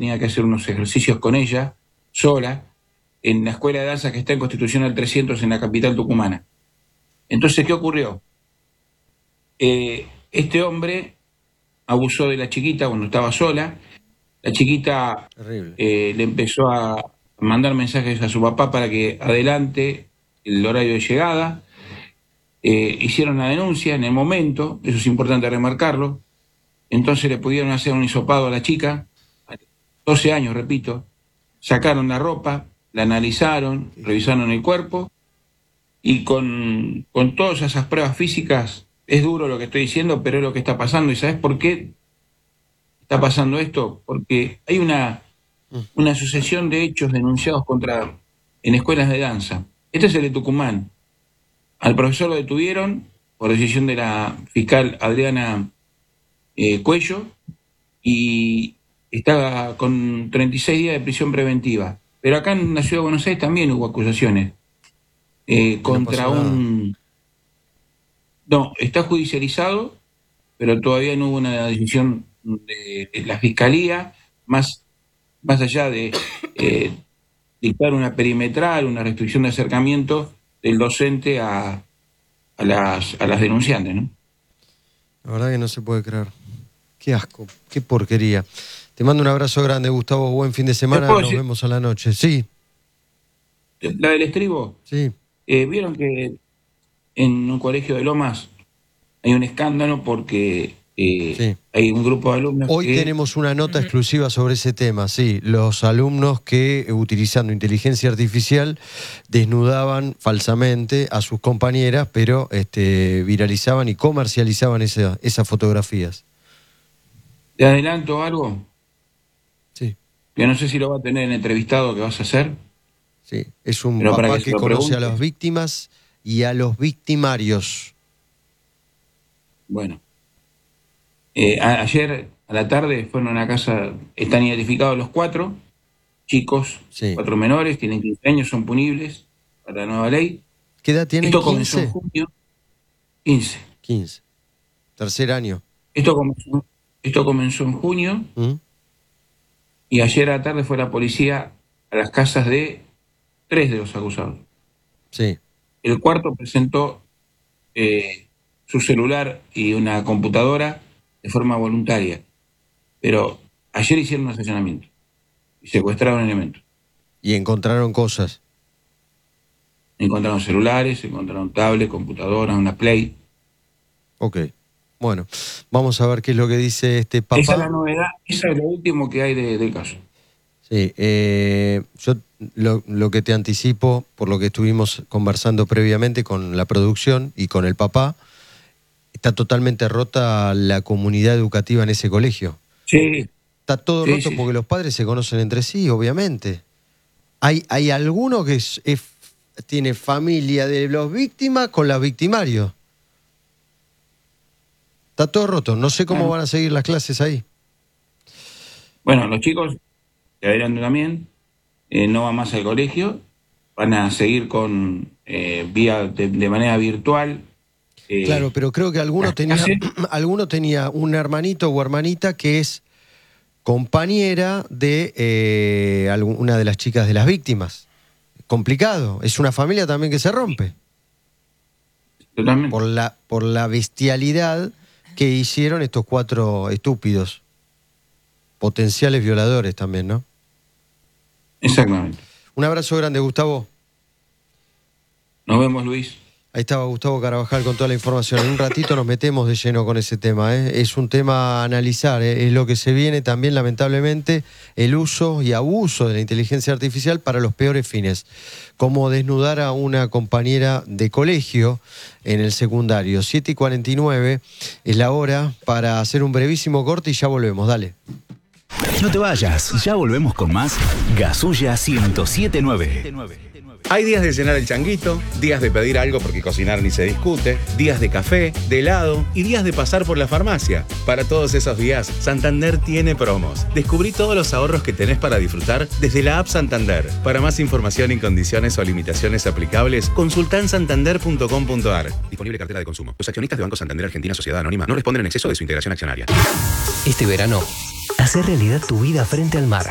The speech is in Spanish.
tenía que hacer unos ejercicios con ella, sola, en la escuela de danza que está en Constitucional 300 en la capital tucumana. Entonces, ¿qué ocurrió? Este hombre abusó de la chiquita cuando estaba sola. La chiquita le empezó a mandar mensajes a su papá para que adelante el horario de llegada. Hicieron la denuncia en el momento, eso es importante remarcarlo. Entonces le pudieron hacer un hisopado a la chica, 12 años, repito. Sacaron la ropa, la analizaron, revisaron el cuerpo y con todas esas pruebas físicas, es duro lo que estoy diciendo, pero es lo que está pasando. ¿Y sabes por qué está pasando esto? Porque hay una sucesión de hechos denunciados en escuelas de danza. Este es el de Tucumán. Al profesor lo detuvieron por decisión de la fiscal Adriana Cuello y está con 36 días de prisión preventiva. Pero acá en la Ciudad de Buenos Aires también hubo acusaciones contra un... No, está judicializado, pero todavía no hubo una decisión de la Fiscalía, más allá de dictar una perimetral, una restricción de acercamiento del docente a las denunciantes, ¿no? La verdad que no se puede creer. Qué asco, qué porquería. Te mando un abrazo grande, Gustavo. Buen fin de semana. Nos vemos a la noche. Sí. La del estribo. Sí. Vieron que en un colegio de Lomas hay un escándalo porque hay un grupo de alumnos. Hoy tenemos una nota exclusiva sobre ese tema. Sí, los alumnos que utilizando inteligencia artificial desnudaban falsamente a sus compañeras, pero viralizaban y comercializaban esas fotografías. ¿Te adelanto algo? Sí. Que no sé si lo va a tener en el entrevistado que vas a hacer. Sí, es un papá que conoce a las víctimas y a los victimarios. Bueno. Ayer a la tarde fueron a una casa, están identificados los 4 chicos, 4 menores, tienen 15 años, son punibles para la nueva ley. ¿Qué edad tienen? Esto comenzó en junio. 15. Tercer año. Esto comenzó en junio y ayer a la tarde fue la policía a las casas de 3 de los acusados. Sí. El cuarto presentó su celular y una computadora de forma voluntaria, pero ayer hicieron un asesinato y secuestraron elementos. ¿Y encontraron cosas? Encontraron celulares, encontraron tablets, computadoras, una Play. Ok. Bueno, vamos a ver qué es lo que dice este papá. Esa es la novedad, esa es lo último que hay del caso. Sí, yo lo que te anticipo, por lo que estuvimos conversando previamente con la producción y con el papá, está totalmente rota la comunidad educativa en ese colegio. Sí. Está todo roto porque los padres se conocen entre sí, obviamente. Hay alguno que tiene familia de los víctimas con los victimarios. Está todo roto. No sé cómo van a seguir las clases ahí. Bueno, los chicos, que adelante también, no van más al colegio, van a seguir con de manera virtual. Claro, pero creo que alguno tenía un hermanito o hermanita que es compañera de una de las chicas de las víctimas. Complicado. Es una familia también que se rompe. Totalmente. Por la bestialidad que hicieron estos 4 estúpidos. Potenciales violadores también, ¿no? Exactamente. Un abrazo grande, Gustavo. Nos vemos, Luis. Ahí estaba Gustavo Carabajal con toda la información. En un ratito nos metemos de lleno con ese tema. Es un tema a analizar. Es lo que se viene también, lamentablemente, el uso y abuso de la inteligencia artificial para los peores fines. Como desnudar a una compañera de colegio en el secundario. 7:49 es la hora para hacer un brevísimo corte y ya volvemos. Dale. No te vayas, ya volvemos con más Gasulla 107.9. Hay días de llenar el changuito, días de pedir algo porque cocinar ni se discute, días de café, de helado y días de pasar por la farmacia. Para todos esos días, Santander tiene promos. Descubrí todos los ahorros que tenés para disfrutar desde la app Santander. Para más información y condiciones o limitaciones aplicables, consultá en santander.com.ar. Disponible cartera de consumo. Los accionistas de Banco Santander Argentina Sociedad Anónima no responden en exceso de su integración accionaria. Este verano, hacer realidad tu vida frente al mar.